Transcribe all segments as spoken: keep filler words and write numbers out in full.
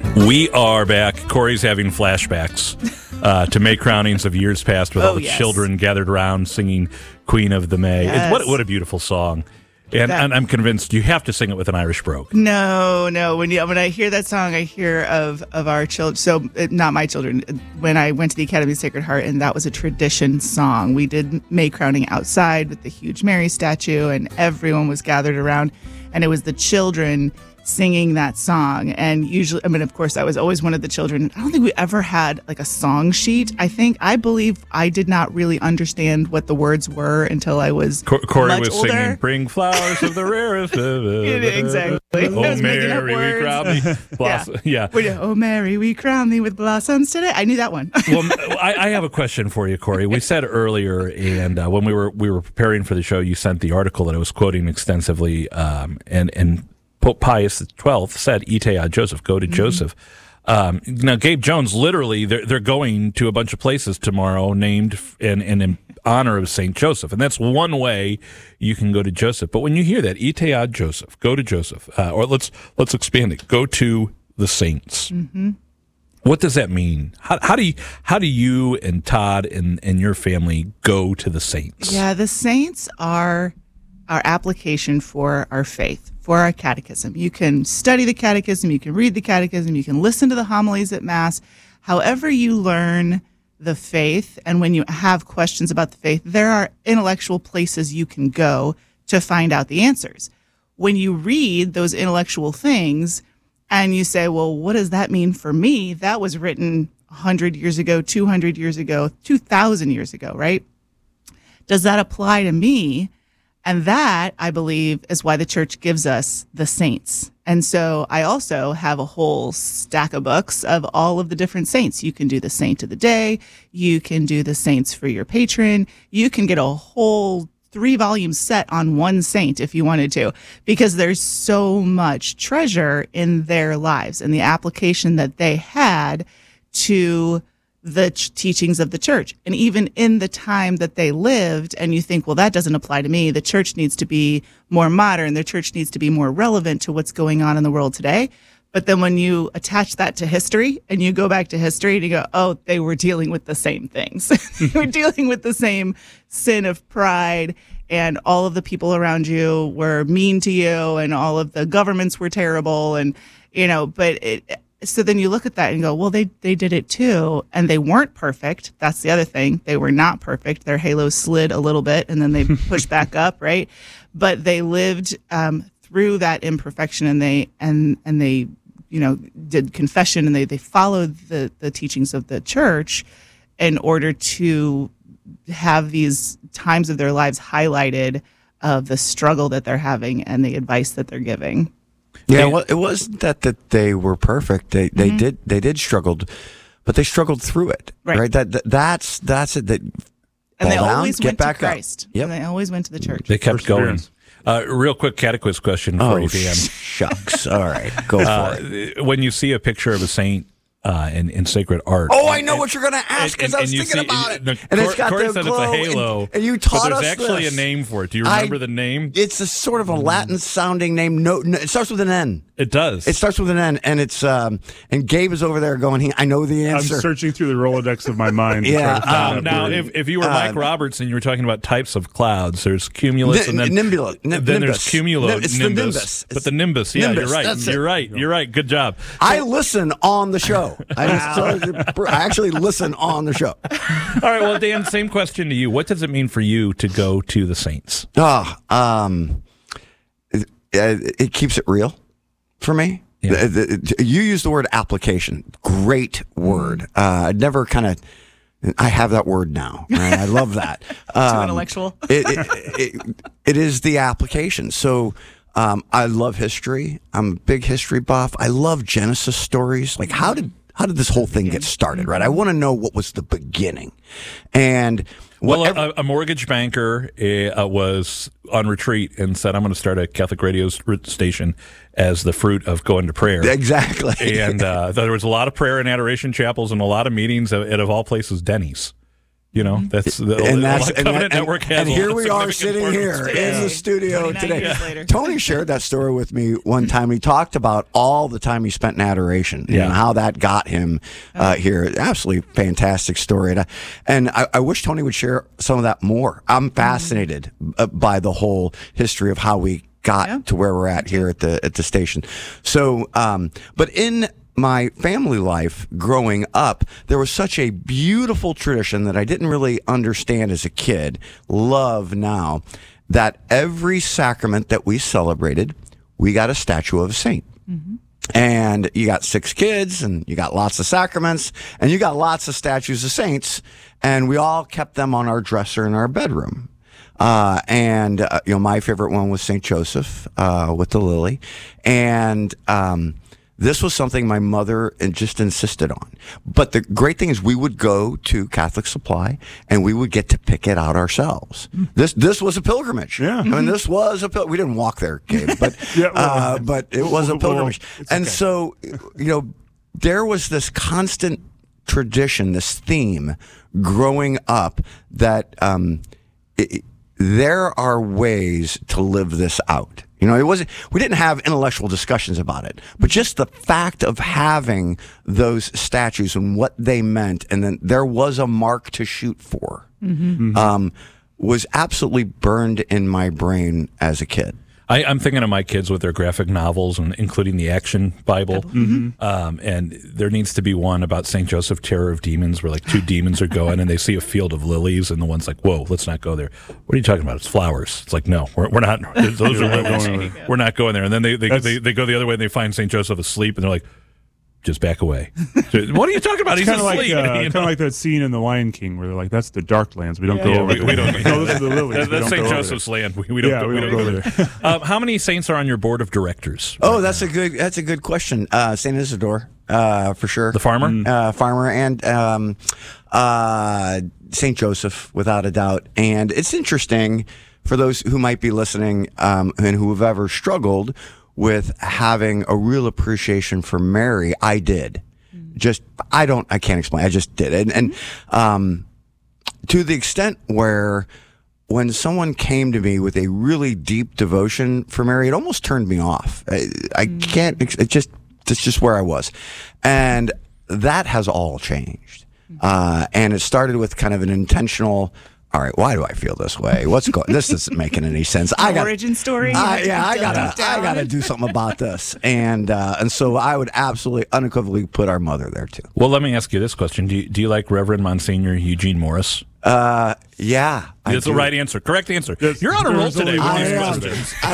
We are back. Corey's having flashbacks uh, to May crownings of years past with Oh, all the yes. children gathered around singing Queen of the May. Yes. It's, what, what a beautiful song. And, That- and I'm convinced you have to sing it with an Irish brogue. No, no. When you when I hear that song, I hear of of our children. So uh, not my children. When I went to the Academy of Sacred Heart, and that was a tradition song. We did May crowning outside with the huge Mary statue, and everyone was gathered around, and it was the children singing that song. And usually, I mean, of course, I was always one of the children. I don't think we ever had like a song sheet. I think I believe I did not really understand what the words were until I was Cor- Corey much was older. singing, "Bring flowers of the rarest." Exactly. I Oh, was making up Mary, we words. crown thee. Blossom. Yeah. Well, yeah. Oh, Mary, we crown thee with blossoms today. I knew that one. Well, I, I have a question for you, Corey. We said earlier, and uh, when we were we were preparing for the show, you sent the article that I was quoting extensively, um, and and Pope Pius the twelfth said, "Ite ad Joseph," go to mm-hmm. Joseph. Um, now, Gabe Jones, literally, they're they're going to a bunch of places tomorrow named in, in in honor of Saint Joseph, and that's one way you can go to Joseph. But when you hear that, "Ite ad Joseph," go to Joseph, uh, or let's let's expand it, go to the saints. Mm-hmm. What does that mean? How, how do you how do you and Todd and, and your family go to the saints? Yeah, the saints are our application for our faith, for our catechism. You can study the catechism, you can read the catechism, you can listen to the homilies at Mass. However you learn the faith, and when you have questions about the faith, there are intellectual places you can go to find out the answers. When you read those intellectual things and you say, well, what does that mean for me? That was written one hundred years ago, two hundred years ago, two thousand years ago, right? Does that apply to me? And that, I believe, is why the church gives us the saints. And so I also have a whole stack of books of all of the different saints. You can do the saint of the day. You can do the saints for your patron. You can get a whole three volume set on one saint if you wanted to, because there's so much treasure in their lives and the application that they had to the ch- teachings of the church. And even in the time that they lived, and you think, well, that doesn't apply to me. The church needs to be more modern. The church needs to be more relevant to what's going on in the world today. But then when you attach that to history and you go back to history and you go, oh, they were dealing with the same things. They were dealing with the same sin of pride, and all of the people around you were mean to you, and all of the governments were terrible. And, you know, but it, so then you look at that and go, well, they, they did it too. And they weren't perfect. That's the other thing. They were not perfect. Their halo slid a little bit and then they pushed back up, right? But they lived um, through that imperfection, and they, and, and they, you know, did confession, and they, they followed the, the teachings of the church in order to have these times of their lives highlighted of the struggle that they're having and the advice that they're giving. Yeah, well, it wasn't that that they were perfect. They they mm-hmm. did they did struggled, but they struggled through it. Right. right? That, that that's that's it. That and they down, always get went back to Christ. Yep. And they always went to the church. They kept going. Uh, real quick catechist question for oh, you, Dan. Shucks. All right, go for uh, it. When you see a picture of a saint uh, in, in sacred art. Oh, I know and, what you're going to ask because I was thinking see, about it. The, and it's got Corey the said glow, it's a halo. And, and you taught but us there's actually this. a name for it. Do you remember I, the name? It's a sort of a Latin-sounding name. No, no, it starts with an N. It does. It starts with an N, and it's um, and Gabe is over there going, he, I know the answer. I'm searching through the Rolodex of my mind. yeah. Um, now, if, if you were Mike uh, Roberts and you were talking about types of clouds, there's cumulus n- and then nimbula, n- then nimbus. there's cumulo N- it's nimbus. The nimbus. But the nimbus, yeah, nimbus, you're right. that's You're it. right. You're right. Good job. So, I listen on the show. I, just, I actually listen on the show. All right. Well, Dan, same question to you. What does it mean for you to go to the saints? Oh, um, it, it keeps it real for me. Yeah. The, the, you use the word application. Great word. Uh, I'd never kind of. I have that word now. Right? I love that. Um, Too intellectual. it, it, it, it is the application. So um, I love history. I'm a big history buff. I love Genesis stories. Like how did how did this whole thing get started? Right. I want to know what was the beginning. And well, a, a mortgage banker uh, was on retreat and said, "I'm going to start a Catholic radio station as the fruit of going to prayer." Exactly. And uh, there was a lot of prayer and adoration chapels and a lot of meetings at, at of all places, Denny's. You know, that's the and that's Covenant and, and, Network has and a here lot of we are significant sitting here importance. Today. in the studio twenty-nine today. years later. Tony shared that story with me one time. He talked about all the time he spent in adoration Yeah. and how that got him uh, here. Absolutely fantastic story, and I, and I, I wish Tony would share some of that more. I'm fascinated uh, by the whole history of how we got Yeah. to where we're at here at the at the station. So, um, but in my family life growing up, there was such a beautiful tradition that I didn't really understand as a kid, love now, that every sacrament that we celebrated, we got a statue of a saint. Mm-hmm. And you got six kids, and you got lots of sacraments, and you got lots of statues of saints, and we all kept them on our dresser in our bedroom. Uh, and, uh, you know, my favorite one was Saint Joseph uh, with the lily. And um, this was something my mother just insisted on. But the great thing is we would go to Catholic Supply and we would get to pick it out ourselves. This this was a pilgrimage. Yeah. I mean, this was a pil- we didn't walk there, Gabe, but Yeah, well, uh, but it was a well, pilgrimage. it's And okay. so, you know, there was this constant tradition, this theme growing up that um, it, there are ways to live this out. You know, it wasn't, we didn't have intellectual discussions about it, but just the fact of having those statues and what they meant, and then there was a mark to shoot for, mm-hmm. um, was absolutely burned in my brain as a kid. I, I'm thinking of my kids with their graphic novels, and including the Action Bible. Mm-hmm. Um, and there needs to be one about Saint Joseph, Terror of Demons, where like two demons are going, and they see a field of lilies, and the one's like, "Whoa, let's not go there." What are you talking about? It's flowers. It's like, no, we're, we're not. Those are lilies. We're not going there. And then they they, they they go the other way, and they find Saint Joseph asleep, and they're like, just back away. What are you talking about? He's Kind of like, asleep. uh, you know? kind of like that scene in The Lion King where they're like, "That's the dark lands. We don't Yeah, go yeah, over we- there." we don't- No, those are the lilies. That- We that's don't Saint go over Joseph's land. We, we don't Yeah, go, we we don't don't go go there. um, how many saints are on your board of directors? Oh, that's a good that's a good question. Uh, Saint Isidore, uh, for sure. The farmer? uh, farmer, and um, uh, Saint Joseph, without a doubt. And it's interesting for those who might be listening um, and who have ever struggled with having a real appreciation for Mary. I did. Just I don't I can't explain. I just did, and and um, to the extent where when someone came to me with a really deep devotion for Mary, it almost turned me off. I, I can't. It just that's just where I was, and that has all changed. Uh, and it started with kind of an intentional. All right, why do I feel this way? What's going? This isn't making any sense. I got Origin story. I, You yeah, I have to gotta, deep down I gotta on it. do something about this, and uh, and so I would absolutely, unequivocally put our mother there too. Well, let me ask you this question: Do you, do you like Reverend Monsignor Eugene Morris? Uh, yeah, I That's the do. right answer. Correct answer. Yes, You're on a roll there's only today with one I these am. questions. I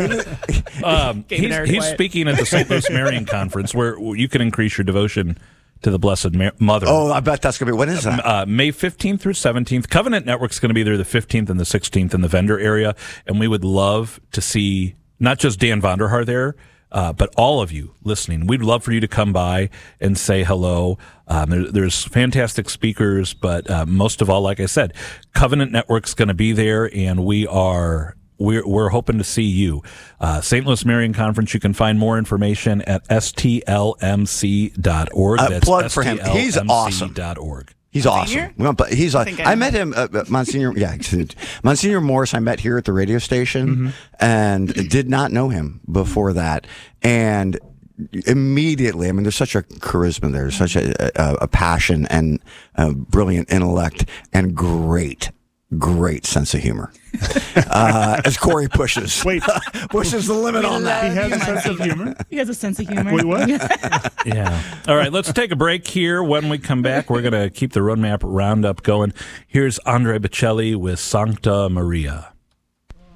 am. Um, Gabe he's and Eric he's Wyatt. speaking at the Saint Louis Marian Conference, where you can increase your devotion to the Blessed Ma- Mother. Oh, I bet that's gonna be. When is that? Uh, May fifteenth through seventeenth. Covenant Network's going to be there the fifteenth and the sixteenth in the vendor area, and we would love to see not just Dan Vonderhaar there, uh, but all of you listening. We'd love for you to come by and say hello. Um, there, there's fantastic speakers, but uh, most of all, like I said, Covenant Network's going to be there, and we are... We're, we're hoping to see you. Uh, Saint Louis Marian Conference, you can find more information at S T L M C dot org. Uh, That's plug for him. He's S T L M C awesome. dot org. He's Monsignor? awesome. We don't- but He's. I, think I I know met him, uh, uh, Monsignor. Yeah, Monsignor Morris. I met here at the radio station, and did not know him before that, and immediately. I mean, there's such a charisma there, such a, a, a passion and a brilliant intellect, and great. Great sense of humor. Uh, as Corey pushes, Wait. pushes the limit on that. He has a sense of humor. He has a sense of humor. Wait, what? Yeah. All right, let's take a break here. When we come back, we're going to keep the Roadmap Roundup going. Here's Andre Bocelli with Sancta Maria.